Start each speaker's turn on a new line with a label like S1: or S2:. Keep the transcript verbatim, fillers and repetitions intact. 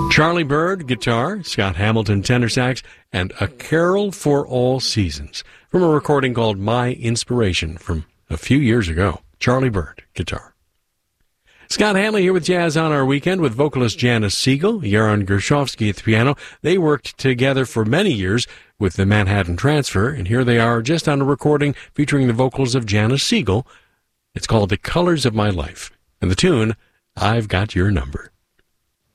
S1: Charlie Byrd, guitar, Scott Hamilton, tenor sax, and A Carol for All Seasons, from a recording called My Inspiration from a few years ago. Charlie Byrd, guitar. Scott Hanley here with Jazz on Our Weekend with vocalist Janice Siegel, Yaron Gershovsky at the piano. They worked together for many years with the Manhattan Transfer, and here they are just on a recording featuring the vocals of Janice Siegel. It's called The Colors of My Life, and the tune, I've Got Your Number.